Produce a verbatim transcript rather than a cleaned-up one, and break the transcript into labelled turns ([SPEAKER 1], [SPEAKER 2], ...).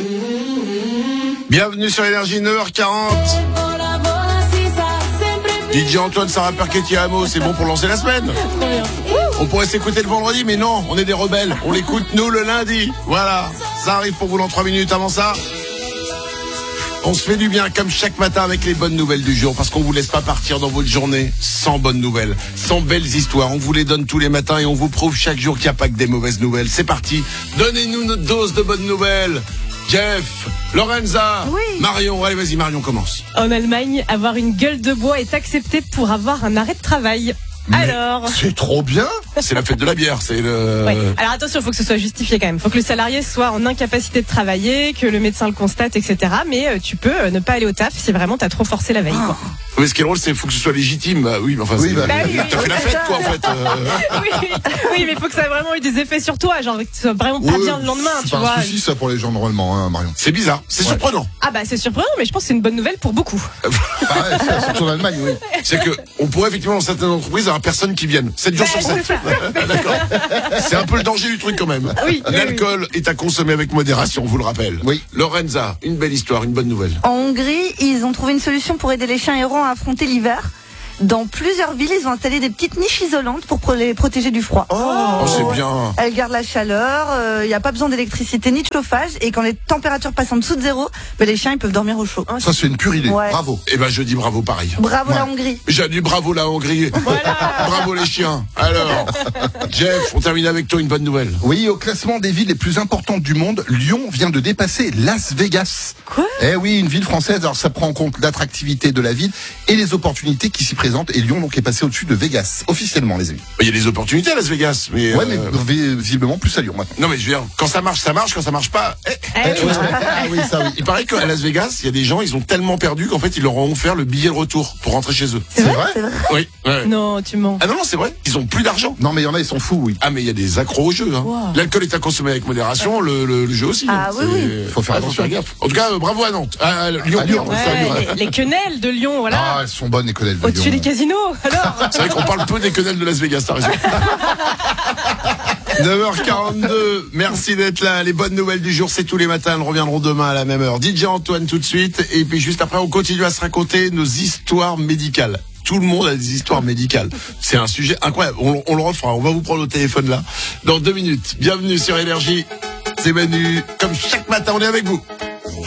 [SPEAKER 1] Bienvenue sur Énergie, neuf heures quarante. D J Antoine, Sarah Perchetti Amo, c'est bon pour lancer la semaine. On pourrait s'écouter le vendredi, mais non, on est des rebelles. On l'écoute nous le lundi. Voilà, ça arrive pour vous dans trois minutes. Avant ça, on se fait du bien comme chaque matin avec les bonnes nouvelles du jour, parce qu'on vous laisse pas partir dans votre journée sans bonnes nouvelles, sans belles histoires. On vous les donne tous les matins et on vous prouve chaque jour qu'il n'y a pas que des mauvaises nouvelles. C'est parti, donnez-nous notre dose de bonnes nouvelles. Jeff, Lorenza,
[SPEAKER 2] oui.
[SPEAKER 1] Marion, allez vas-y Marion, commence.
[SPEAKER 2] En Allemagne, avoir une gueule de bois est accepté pour avoir un arrêt de travail.
[SPEAKER 1] Mais
[SPEAKER 2] Alors
[SPEAKER 1] c'est trop bien. C'est la fête de la bière, c'est le...
[SPEAKER 2] Ouais. Alors attention, il faut que ce soit justifié quand même. Il faut que le salarié soit en incapacité de travailler, que le médecin le constate, et cetera. Mais euh, tu peux euh, ne pas aller au taf si vraiment t'as trop forcé la veille. Quoi.
[SPEAKER 1] Mais ce qui est drôle, c'est qu'il faut que ce soit légitime. Bah, oui, mais enfin,
[SPEAKER 3] Oui,
[SPEAKER 1] c'est...
[SPEAKER 3] bah,
[SPEAKER 2] Bah oui,
[SPEAKER 1] t'as
[SPEAKER 2] oui,
[SPEAKER 1] fait la
[SPEAKER 2] oui,
[SPEAKER 1] fête,
[SPEAKER 2] ça.
[SPEAKER 1] quoi, en fait. Euh...
[SPEAKER 2] oui, oui, mais il faut que ça ait vraiment eu des effets sur toi, genre que tu sois vraiment pas
[SPEAKER 3] Ouais,
[SPEAKER 2] bien le lendemain,
[SPEAKER 3] c'est
[SPEAKER 2] tu
[SPEAKER 3] pas
[SPEAKER 2] vois.
[SPEAKER 3] un souci ça pour les gens normalement, hein, Marion.
[SPEAKER 1] C'est bizarre, c'est
[SPEAKER 3] Ouais.
[SPEAKER 1] surprenant.
[SPEAKER 2] Ah bah c'est surprenant, mais je pense que c'est une bonne nouvelle pour beaucoup.
[SPEAKER 3] Ah ouais, c'est- surtout en Allemagne, oui.
[SPEAKER 1] C'est que on pourrait effectivement dans certaines entreprises avoir personne qui vienne sept jours
[SPEAKER 2] Bah,
[SPEAKER 1] sur sept.
[SPEAKER 2] c'est ça.
[SPEAKER 1] D'accord. C'est un peu le danger du truc quand même.
[SPEAKER 2] Oui, oui,
[SPEAKER 1] L'alcool est à consommer avec modération, on vous le rappelle.
[SPEAKER 3] Oui.
[SPEAKER 1] Lorenza, une belle histoire, une bonne nouvelle.
[SPEAKER 4] En Hongrie, ils ont trouvé une solution pour aider les chiens errants à affronter l'hiver. Dans plusieurs villes, ils ont installé des petites niches isolantes pour pro- les protéger du froid.
[SPEAKER 1] Oh, c'est bien.
[SPEAKER 4] Elles gardent la chaleur, il n'y a pas besoin d'électricité ni de chauffage, et quand les températures passent en dessous de zéro, ben les chiens ils peuvent dormir au chaud.
[SPEAKER 3] Ça c'est une pure idée.
[SPEAKER 4] Ouais.
[SPEAKER 3] Bravo.
[SPEAKER 1] Eh ben je dis bravo pareil.
[SPEAKER 4] Bravo
[SPEAKER 3] Ouais.
[SPEAKER 4] la Hongrie.
[SPEAKER 1] J'ai dit bravo la Hongrie. Bravo les chiens. Alors, Jeff, on termine avec toi une bonne nouvelle.
[SPEAKER 3] Oui, au classement des villes les plus importantes du monde, Lyon vient de dépasser Las Vegas.
[SPEAKER 2] Quoi ?
[SPEAKER 3] Eh oui, une ville française, alors ça prend en compte l'attractivité de la ville et les opportunités qui s'y présentent, et Lyon donc est passé au-dessus de Vegas, officiellement les amis.
[SPEAKER 1] Il y a des opportunités à Las Vegas, mais...
[SPEAKER 3] Ouais,
[SPEAKER 1] euh,
[SPEAKER 3] mais vi- visiblement plus à Lyon maintenant.
[SPEAKER 1] Non mais je veux dire, quand ça marche, ça marche, quand ça marche pas... eh,
[SPEAKER 2] Eh
[SPEAKER 3] Eh,
[SPEAKER 2] oui.
[SPEAKER 3] ouais. Ah oui, ça oui.
[SPEAKER 1] Il paraît qu'à Las Vegas, il y a des gens, ils ont tellement perdu qu'en fait, ils leur ont offert le billet de retour pour rentrer chez eux.
[SPEAKER 2] C'est vrai,
[SPEAKER 4] C'est vrai.
[SPEAKER 1] Oui. Ouais.
[SPEAKER 2] Non, tu mens.
[SPEAKER 1] Ah non, non, c'est vrai. Ils ont plus d'argent.
[SPEAKER 3] Non mais il y en a, ils sont fous, oui.
[SPEAKER 1] Ah mais il y a des accros au jeu. Hein.
[SPEAKER 2] Wow.
[SPEAKER 1] L'alcool est à consommer avec modération, le, le, le jeu aussi.
[SPEAKER 4] Ah
[SPEAKER 1] hein.
[SPEAKER 4] oui,
[SPEAKER 1] C'est-
[SPEAKER 4] oui.
[SPEAKER 3] Faut faire
[SPEAKER 1] Ah,
[SPEAKER 3] attention.
[SPEAKER 1] gaffe. En tout cas, euh, bravo à Nantes. À, à Lyon.
[SPEAKER 3] À Lyon,
[SPEAKER 1] Lyon,
[SPEAKER 3] ouais.
[SPEAKER 1] c'est à Lyon.
[SPEAKER 2] Ouais, les, les quenelles de Lyon, voilà.
[SPEAKER 3] Ah, elles sont bonnes les quenelles de
[SPEAKER 2] Au-dessus
[SPEAKER 3] Lyon.
[SPEAKER 2] des casinos, alors.
[SPEAKER 1] C'est vrai qu'on parle peu des quenelles de Las Vegas, t'as raison. neuf heures quarante-deux, merci d'être là. Les bonnes nouvelles du jour, c'est tous les matins. Elles reviendront demain à la même heure. D J Antoine tout de suite. Et puis juste après, on continue à se raconter nos histoires médicales. Tout le monde a des histoires médicales. C'est un sujet incroyable. On, on le refera. On va vous prendre au téléphone là. Dans deux minutes. Bienvenue sur Énergie. C'est Manu. Comme chaque matin, on est avec vous.